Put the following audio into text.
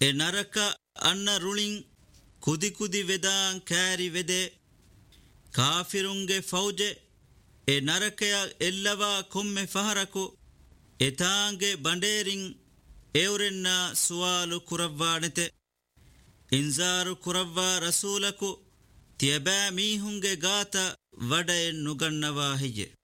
A ನರಕ ಅನ್ನ ರುಳಿಂ ಕುದಿ ಕುದಿ ವೆದಾಂ ಕ್ಯಾರಿ ವೆದೆ ಕಾಫಿರುಂಗೆ ಫೌಜೆ ಎ ನರಕಯ ಎಲ್ಲವ ಕೊಮ್ಮೆ ಫಹರಕು ಎತಾಂಗೆ ಬಂಡೇರಿಂ ಎವರೆನ್ನ ಸುವಾಲು ಕುರವ್ವಾಣೆತೆ ಇಂಜಾರು ಕುರವ್ವಾ ರಸೂಲಕು ತಿಯಬෑ ಮೀಹುಂಗೆ ಗಾತ ವಡ ಎನ್ನುಗನ್ನವಾ ಹೆಯ್ಯೆ